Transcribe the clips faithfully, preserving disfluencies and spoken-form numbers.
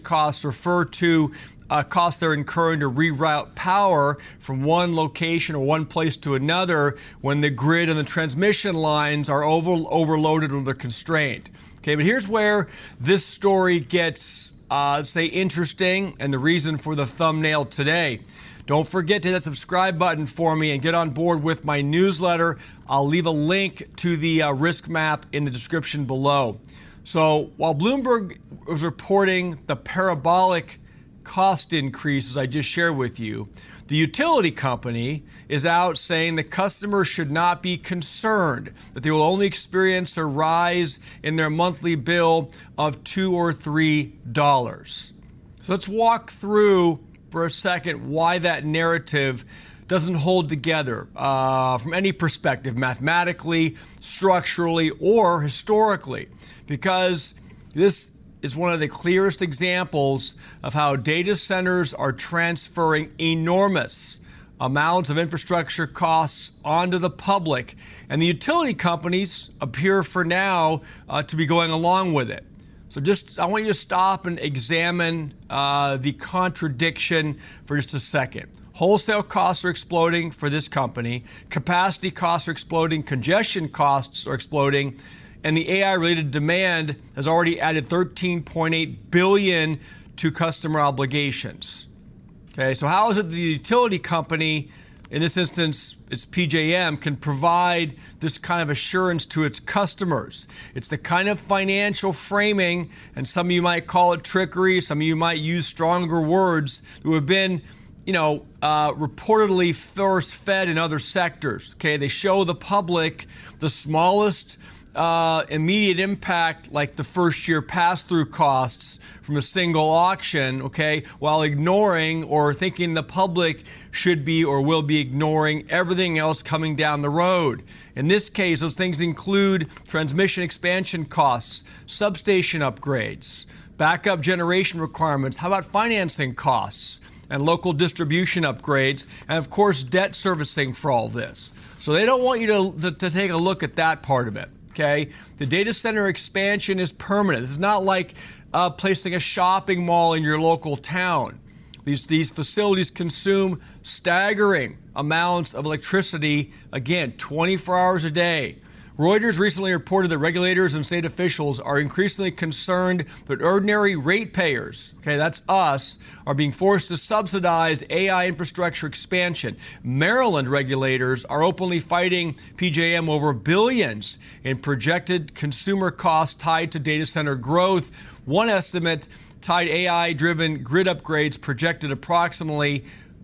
costs refer to uh, costs they're incurring to reroute power from one location or one place to another when the grid and the transmission lines are over, overloaded or they're constrained. Okay, but here's where this story gets, uh, say, interesting, and the reason for the thumbnail today. Don't forget to hit that subscribe button for me and get on board with my newsletter. I'll leave a link to the uh, risk map in the description below. So while Bloomberg was reporting the parabolic cost increases I just shared with you, the utility company is out saying that customers should not be concerned, that they will only experience a rise in their monthly bill of two or three dollars. So let's walk through for a second why that narrative doesn't hold together uh, from any perspective, mathematically, structurally, or historically, because this is one of the clearest examples of how data centers are transferring enormous amounts of infrastructure costs onto the public, and the utility companies appear for now uh, to be going along with it. So just, I want you to stop and examine uh, the contradiction for just a second. Wholesale costs are exploding for this company, capacity costs are exploding, congestion costs are exploding, and the A I-related demand has already added thirteen point eight billion dollars to customer obligations. Okay, so how is it the utility company, in this instance, it's P J M, can provide this kind of assurance to its customers? It's the kind of financial framing, and some of you might call it trickery, some of you might use stronger words, that have been, you know, uh, reportedly force fed in other sectors. Okay, they show the public the smallest Uh, immediate impact, like the first year pass-through costs from a single auction, okay, while ignoring or thinking the public should be or will be ignoring everything else coming down the road. In this case, those things include transmission expansion costs, substation upgrades, backup generation requirements, how about financing costs, and local distribution upgrades, and of course debt servicing for all this. So they don't want you to, to, to take a look at that part of it. Okay, the data center expansion is permanent. This is not like uh, placing a shopping mall in your local town. These, these facilities consume staggering amounts of electricity, again, twenty-four hours a day. Reuters recently reported that regulators and state officials are increasingly concerned that ordinary ratepayers, okay, that's us, are being forced to subsidize A I infrastructure expansion. Maryland regulators are openly fighting P J M over billions in projected consumer costs tied to data center growth. One estimate tied A I-driven grid upgrades projected approximately,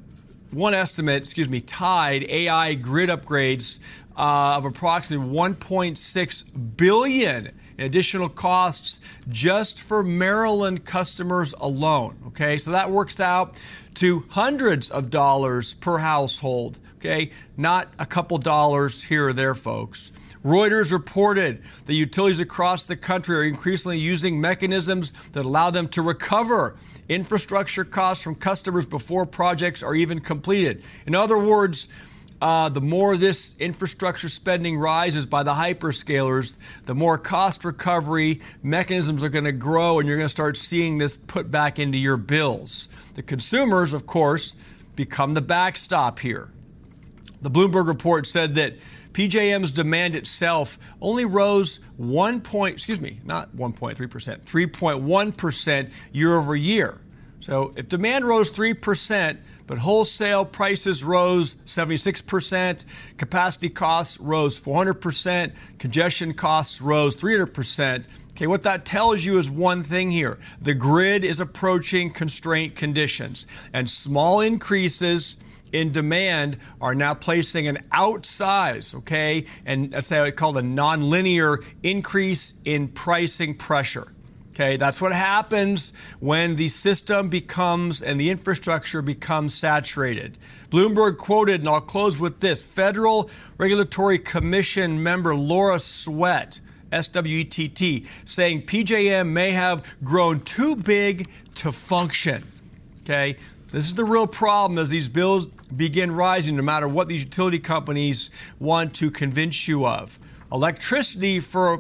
one estimate, excuse me, tied A I grid upgrades Uh, of approximately one point six billion dollars in additional costs just for Maryland customers alone. Okay, so that works out to hundreds of dollars per household. Okay, not a couple dollars here or there, folks. Reuters reported that utilities across the country are increasingly using mechanisms that allow them to recover infrastructure costs from customers before projects are even completed. In other words, Uh, the more this infrastructure spending rises by the hyperscalers, the more cost recovery mechanisms are going to grow, and you're going to start seeing this put back into your bills. The consumers, of course, become the backstop here. The Bloomberg report said that P J M's demand itself only rose one point, excuse me, not one point three percent, three point one percent year over year. So if demand rose three percent, but wholesale prices rose seventy-six percent, capacity costs rose four hundred percent, congestion costs rose three hundred percent. Okay, what that tells you is one thing here. The grid is approaching constraint conditions, and small increases in demand are now placing an outsize, okay, and that's how it's called a nonlinear increase in pricing pressure. Okay, that's what happens when the system becomes and the infrastructure becomes saturated. Bloomberg quoted, and I'll close with this, Federal Regulatory Commission member Laura Sweat, S W E T T, saying P J M may have grown too big to function. Okay, this is the real problem as these bills begin rising, no matter what these utility companies want to convince you of. Electricity for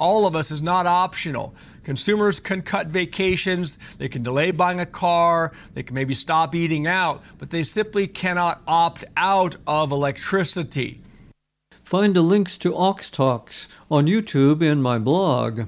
all of us is not optional. Consumers can cut vacations, they can delay buying a car, they can maybe stop eating out, but they simply cannot opt out of electricity. Find the links to Aux Talks on YouTube in my blog.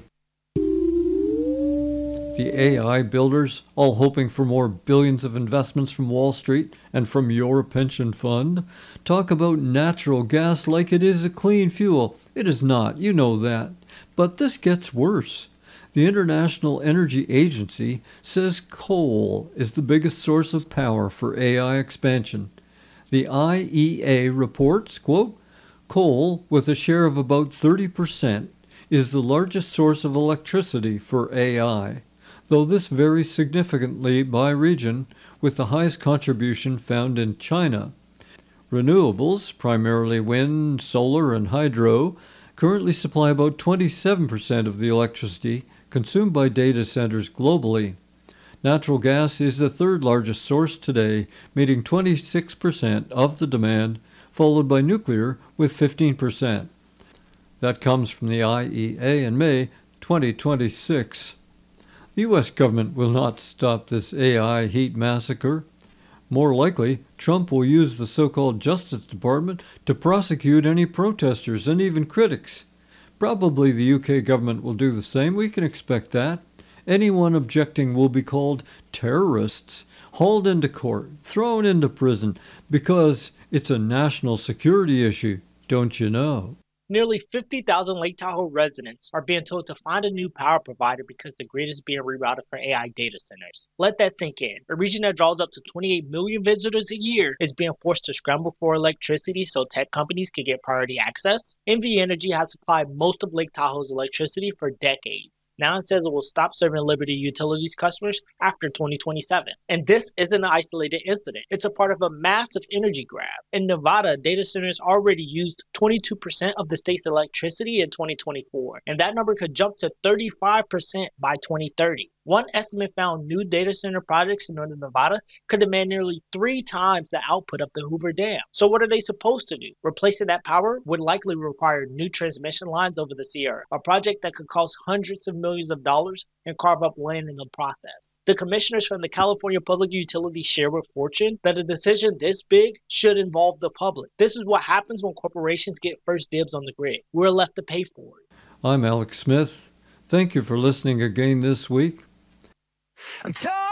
The A I builders, all hoping for more billions of investments from Wall Street and from your pension fund, talk about natural gas like it is a clean fuel. It is not, you know that. But this gets worse. The International Energy Agency says coal is the biggest source of power for A I expansion. The I E A reports, quote, coal, with a share of about thirty percent, is the largest source of electricity for A I, though this varies significantly by region, with the highest contribution found in China. Renewables, primarily wind, solar, and hydro, currently supply about twenty-seven percent of the electricity consumed by data centers globally. Natural gas is the third largest source today, meeting twenty-six percent of the demand, followed by nuclear with fifteen percent. That comes from the I E A in May twenty twenty-six. The U S government will not stop this A I heat massacre. More likely, Trump will use the so-called Justice Department to prosecute any protesters and even critics. Probably the U K government will do the same. We can expect that. Anyone objecting will be called terrorists, hauled into court, thrown into prison, because it's a national security issue, don't you know? Nearly fifty thousand Lake Tahoe residents are being told to find a new power provider because the grid is being rerouted for A I data centers. Let that sink in. A region that draws up to twenty-eight million visitors a year is being forced to scramble for electricity so tech companies can get priority access. N V Energy has supplied most of Lake Tahoe's electricity for decades. Now it says it will stop serving Liberty Utilities customers after twenty twenty-seven. And this isn't an isolated incident. It's a part of a massive energy grab. In Nevada, data centers already used twenty-two percent of the state's electricity in twenty twenty-four, and that number could jump to thirty-five percent by twenty thirty. One estimate found new data center projects in northern Nevada could demand nearly three times the output of the Hoover Dam. So what are they supposed to do? Replacing that power would likely require new transmission lines over the Sierra, a project that could cost hundreds of millions of dollars and carve up land in the process. The commissioners from the California Public Utilities share with Fortune that a decision this big should involve the public. This is what happens when corporations get first dibs on the grid. We're left to pay for it. I'm Alex Smith. Thank you for listening again this week. I'm tired.